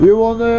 You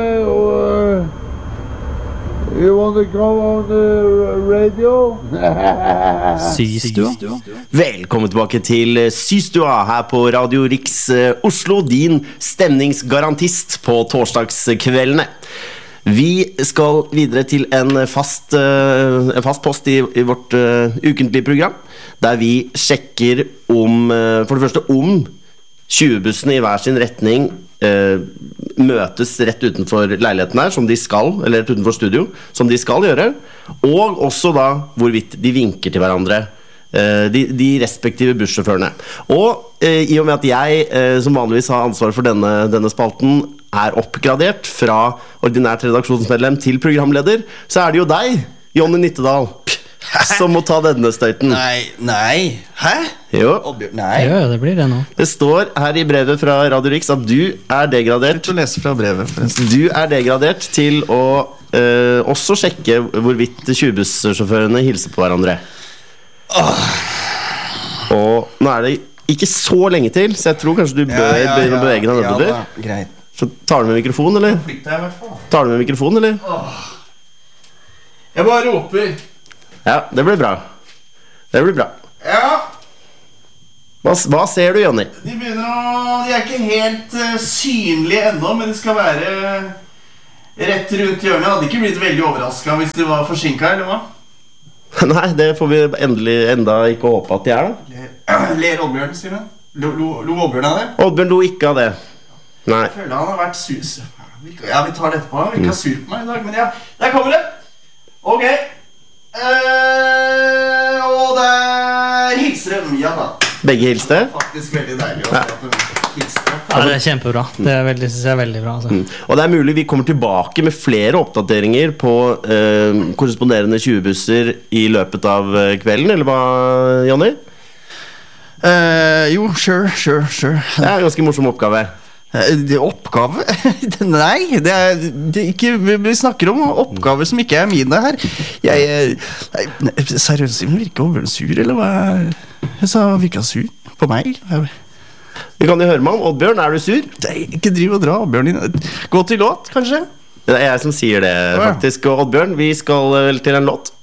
wanna come on the radio? Systua. Velkommen tilbake til Systua her på Radio Riks Oslo, din stemningsgarantist på torsdagskveldene. Vi skal videre til en fast post i vårt ukentlige program, der vi sjekker for det første om 20-bussene i hver sin retning møtes rett utenfor leiligheten her, som de skal, eller rett utenfor studio, som de skal gjøre, og også da hvorvidt de vinker til hverandre, de respektive bussjåførene. Og i og med at jeg, som vanligvis har ansvar for denne spalten, er oppgradert fra ordinært redaksjonsmedlem til programleder, så er det jo deg, Jonny Nittedal, som må ta denne støyten. Nei. Hæ? Jo. Nei. Ja, det blir det nå. Det står her i brevet fra Radio Riks at du er degradert. Du leser fra brevet, forresten. Du er degradert til å også sjekke hvorvidt 20-bussjåførene hilser på hverandre. Og nå er det ikke så lenge til, så jeg tror kanskje du bør begynne å bevege deg nedover. Ja, greit. Så tar du med mikrofon, eller? Flytter jeg i hvert fall. Tar du med mikrofon, eller? Jeg bare roper. Ja, det blir bra. Ja. Hva ser du, Jonny? De er ikke helt synlige ennå, men de skal være rett rundt hjørnet. Jeg hadde ikke blitt veldig overrasket hvis de var forsinket, eller hva? Nei, det får vi enda ikke håpe at de er da. Ler Oddbjørn, sier du? Lo Oddbjørn av det? Oddbjørn lo ikke av det. Nei. Jeg føler han har vært sus. Ja, vi tar det etterpå. Han virker sur på meg i dag, men ja, der kommer det. Ok. Og der hilser de, ja da. Begge hilste? Faktisk veldig deilig å se at de hilste. Ja, det er kjempebra. Det synes jeg er veldig bra, altså. Og det er mulig vi kommer tilbake med flere oppdateringer på korresponderende 20-busser i løpet av kvelden, eller hva, Jonny? Jo, sure. Det er en ganske morsom oppgave. Det er oppgave? Nei, det er ikke. Vi snakker om oppgaver som ikke er mine her. Seriøst, virker Oddbjørn sur, eller hva? Jeg sa han virket sur på meg. Vi kan jo høre med ham. Oddbjørn, er du sur? Nei, ikke driv og dra Oddbjørn inn. Gå til låt, kanskje? Det er jeg som sier det, faktisk. Og Oddbjørn, vi skal vel til en låt.